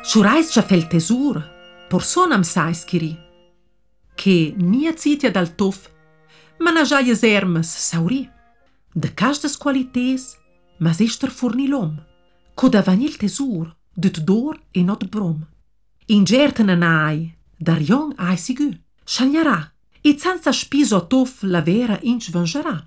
Schurais c'ha fel tesur, porson am sais chiri. Che nia zitia dal tof, ma na giaies ermes sauri. De castas qualités, mas ester forni l'om. Co da vanil tesur, dut d'or e not brom. In gerten anai, dar jong ai sigu, schagnarà, e zanza spiso tof la vera inch vengerà.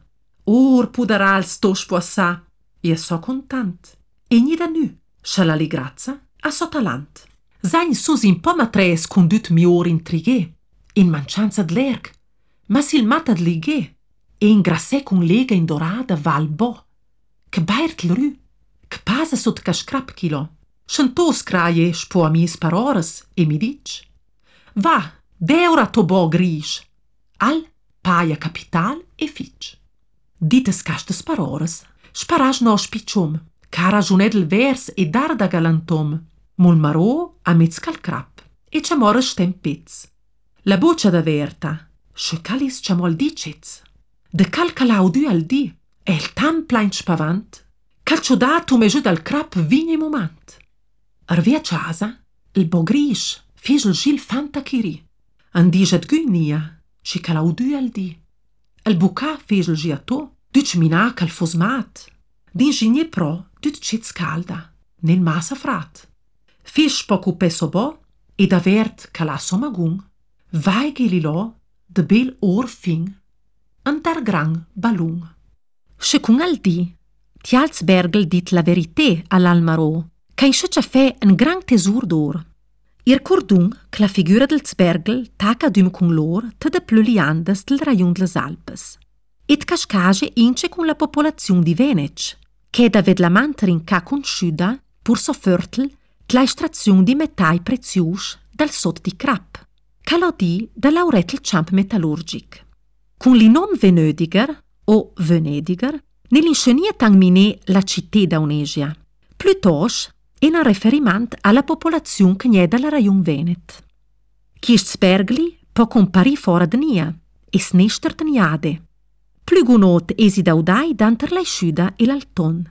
Or puderà al stos poissà, e so contant. E ni da nu, sciala li grazza, a so talant. Zain sus in po matres condut mior intrighe, in mancianza d'lerg, ma sil mata d'lighe, e in grassè con lega in dorada val bo, che bairt l'ru, che pasa sot ca scrap chilo. Chantos craie spo a mis paroras e mi dic: va, beura to bo grisch, al paia capital e fitch. Dites castas paroras, sparaj no spiccium, cara junedel vers e darda galantom, mul marò a mezz cal crap, e ciamora stempez. La boccia da verta, sche calis ciamol dicez. De cal calaudu al di, e il tam plain spavant, calciodato me giù dal crap vigne moment. Arvia casa, il bo grisch, fiesel gil fanta chiri. Andiget gunia, sche calaudu al di. El buca fiesel giato, duc mina cal fosmat. D'ingegner pro, duc cez calda, nel massa frat. Fisch poco peso bo, ed avert calasso magung, vaige li lo, de bel or fin, antar gran balung. Sche cun al di, tials bergel dit la verité all'almarò, ca in sce fe un gran tesur d'or. Ir cordung che la figura del zbergel taca dum cun l'or te de plöliandas del raion de les Alpes. Et cascage ince cun la popolazione di Venec, che da ved la manterin ca consciuda pur so förtel la estrazione di metai prezius dal sot di crap, ca lo di da lauretel champ metallurgic. Cun li nom Venödiger o Venediger, nell'inscenia tang mine la città da Unesia, pluttosch in un riferimento alla popolazione che n'è dalla Raion Venet. Chist spergli può comparì fora d'nia, e snester d'niade. Plù gunot esi daudai d'anter la sciuda e l'alton.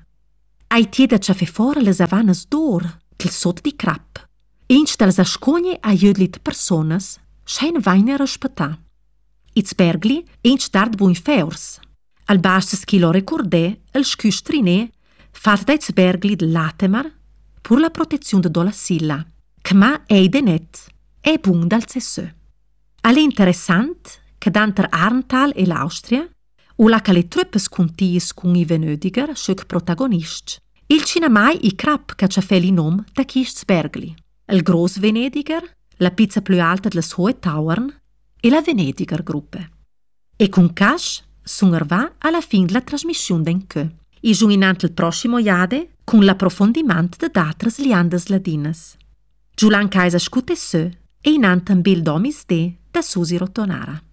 Ai tieda c'ha fe fora le savanas d'or, del sot di crap. Inch dals ascogne a jödlit personas, schein vaina respetà. Iz bergli, inch dard buin feurs. Al bastes chi lo recordè, el scustriné, fat daiz bergli de Latemar, pur la protezione de la silla, kma ei denet, e bun dal cessö. Alle interessant, che d'anter Arntal e l'Austria, o la che le truppes contis cun i Venödiger, schöc protagonist, il cinamai i crap che c'ha fe li nom da chists bergli. Il Gros Venediger, la pizza più alta delle Hohe Tauern e la Venediger Gruppe. E con cash sungerva alla fin della trasmissione d'en che. I giuinant il prossimo iade con l'approfondimento de d'altres liandas ladinas. Giulan Caisa scute se e inant un bel domis de da Susi Rotonara.